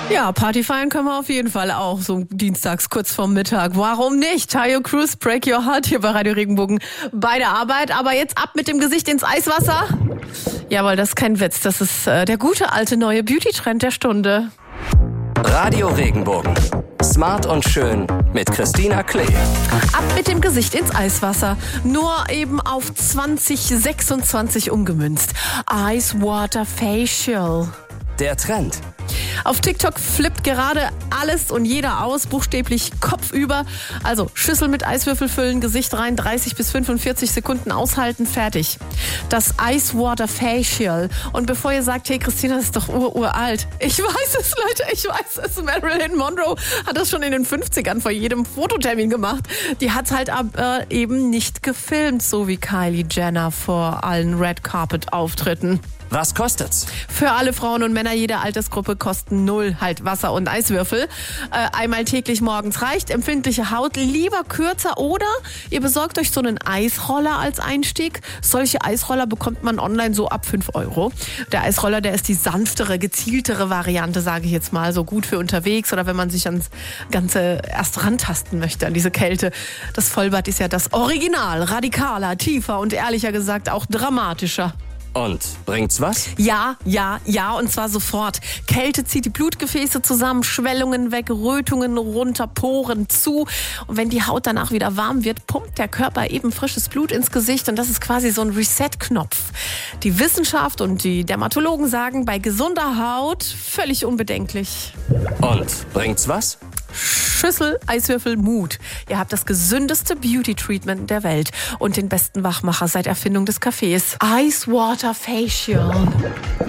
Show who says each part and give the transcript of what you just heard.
Speaker 1: Ja, Party feiern können wir auf jeden Fall auch, so dienstags kurz vorm Mittag. Warum nicht? Tayo Cruz, Break Your Heart hier bei Radio Regenbogen bei der Arbeit. Aber jetzt ab mit dem Gesicht ins Eiswasser. Jawohl, das ist kein Witz. Das ist der gute alte neue Beauty-Trend der Stunde.
Speaker 2: Radio Regenbogen. Smart und schön mit Christina Klee.
Speaker 1: Ab mit dem Gesicht ins Eiswasser. Nur eben auf 2026 umgemünzt. Ice Water Facial.
Speaker 2: Der Trend.
Speaker 1: Auf TikTok flippt gerade alles und jeder aus, buchstäblich kopfüber. Also Schüssel mit Eiswürfel füllen, Gesicht rein, 30 bis 45 Sekunden aushalten, fertig. Das Ice Water Facial. Und bevor ihr sagt, hey Christina, das ist doch uralt. Ich weiß es, Leute, ich weiß es. Marilyn Monroe hat das schon in den 50ern vor jedem Fototermin gemacht. Die hat halt aber eben nicht gefilmt, so wie Kylie Jenner vor allen Red Carpet Auftritten.
Speaker 2: Was kostet's?
Speaker 1: Für alle Frauen und Männer jeder Altersgruppe kosten 0 halt Wasser und Eiswürfel. Einmal täglich morgens reicht. Empfindliche Haut lieber kürzer oder ihr besorgt euch so einen Eisroller als Einstieg. Solche Eisroller bekommt man online so ab 5 €. Der Eisroller, der ist die sanftere, gezieltere Variante, sage ich jetzt mal. So gut für unterwegs oder wenn man sich ans Ganze erst rantasten möchte, an diese Kälte. Das Vollbad ist ja das Original, radikaler, tiefer und ehrlicher gesagt auch dramatischer.
Speaker 2: Und bringt's was?
Speaker 1: Ja, und zwar sofort. Kälte zieht die Blutgefäße zusammen, Schwellungen weg, Rötungen runter, Poren zu. Und wenn die Haut danach wieder warm wird, pumpt der Körper eben frisches Blut ins Gesicht und das ist quasi so ein Reset-Knopf. Die Wissenschaft und die Dermatologen sagen, bei gesunder Haut völlig unbedenklich.
Speaker 2: Und bringt's was?
Speaker 1: Schüssel, Eiswürfel, Mut. Ihr habt das gesündeste Beauty-Treatment der Welt und den besten Wachmacher seit Erfindung des Kaffees. Ice Water Facial.